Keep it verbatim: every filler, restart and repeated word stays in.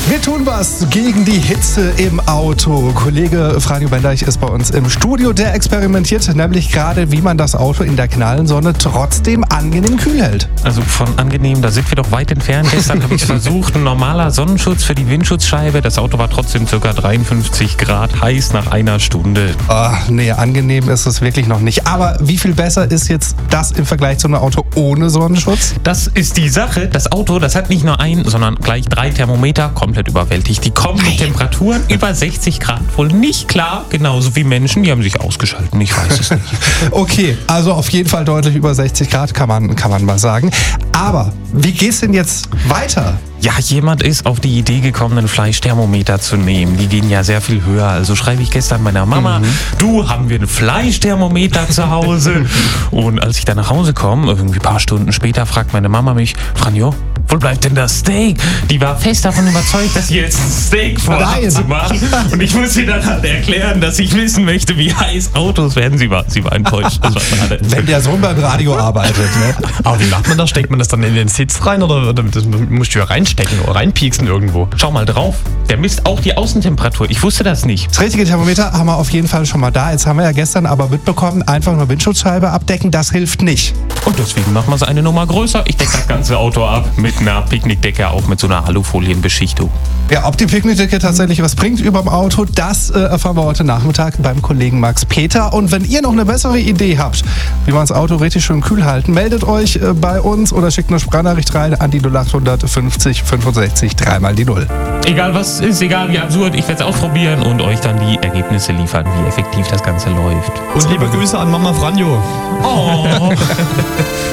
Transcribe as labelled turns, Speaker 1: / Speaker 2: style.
Speaker 1: Wir tun was gegen die Hitze im Auto. Kollege Franjo Bendeich ist bei uns im Studio. Der experimentiert nämlich gerade, wie man das Auto in der knallen Sonne trotzdem angenehm kühl hält.
Speaker 2: Also von angenehm, da sind wir doch weit entfernt. Gestern habe ich versucht, ein normaler Sonnenschutz für die Windschutzscheibe. Das Auto war trotzdem ca. dreiundfünfzig Grad heiß nach einer Stunde.
Speaker 1: Oh, nee, angenehm ist es wirklich noch nicht. Aber wie viel besser ist jetzt das im Vergleich zu einem Auto ohne Sonnenschutz?
Speaker 2: Das ist die Sache. Das Auto, das hat nicht nur ein, sondern gleich drei Thermometer, komplett überwältigt. Die kommen mit Temperaturen über sechzig Grad wohl nicht klar. Genauso wie Menschen, die haben sich ausgeschalten. Ich weiß es nicht.
Speaker 1: Okay, also auf jeden Fall deutlich über sechzig Grad, kann man, kann man mal sagen. Aber wie geht's denn jetzt weiter?
Speaker 2: Ja, jemand ist auf die Idee gekommen, einen Fleischthermometer zu nehmen. Die gehen ja sehr viel höher. Also schreibe ich gestern meiner Mama, mhm. du, haben wir einen Fleischthermometer zu Hause? Und als ich dann nach Hause komme, irgendwie ein paar Stunden später, fragt meine Mama mich, Franjo, wo bleibt denn das Steak? Die war fest davon überzeugt, dass sie jetzt ein Steak vorhat zu machen. Und ich muss ihr dann halt erklären, dass ich wissen möchte, wie heiß Autos werden. Sie war, sie war enttäuscht. Das war
Speaker 1: Wenn der Sohn beim Radio arbeitet. Ne?
Speaker 3: Aber wie macht man das? Steckt man das dann in den Sitz rein oder das musst du ja reinstecken oder reinpieksen irgendwo?
Speaker 2: Schau mal drauf. Der misst auch die Außentemperatur. Ich wusste das nicht.
Speaker 1: Das richtige Thermometer haben wir auf jeden Fall schon mal da. Jetzt haben wir ja gestern aber mitbekommen, einfach nur Windschutzscheibe abdecken, das hilft nicht.
Speaker 2: Und deswegen machen wir es eine Nummer größer. Ich decke das ganze Auto ab mit einer Picknickdecke, auch mit so einer Alufolienbeschichtung.
Speaker 1: Ja, ob die Picknickdecke tatsächlich was bringt überm Auto, das äh, erfahren wir heute Nachmittag beim Kollegen Max Peter. Und wenn ihr noch eine bessere Idee habt, wie man das Auto richtig schön kühl halten, meldet euch äh, bei uns oder schickt eine Sprachnachricht rein an die null acht fünfzig fünfundsechzig dreimal die Null.
Speaker 2: Egal was ist, egal wie absurd, ich werde es ausprobieren und euch dann die Ergebnisse liefern, wie effektiv das Ganze läuft.
Speaker 3: Und liebe Grüße an Mama Franjo.
Speaker 2: Oh.